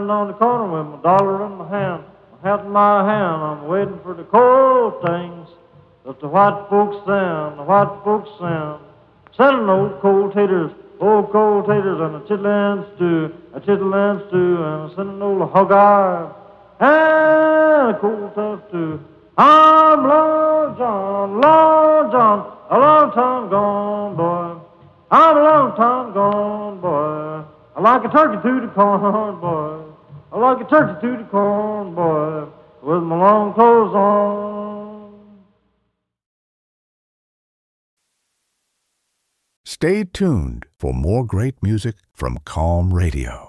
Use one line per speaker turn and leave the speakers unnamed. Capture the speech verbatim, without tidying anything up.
standing on the corner with my dollar in my hand, my hat in my hand. I'm waiting for the cold things that the white folks send, the white folks send. Sending old cold taters, old cold taters, and a chitlin stew, a chitlin stew, and sending old hog eye, and a cold tough too. I'm Lord John, Lord John, a long time gone, boy. I'm a long time gone, boy. I like a turkey to the corn, boy. I like a turkey to the corn, boy, with my long clothes on.
Stay tuned for more great music from Calm Radio.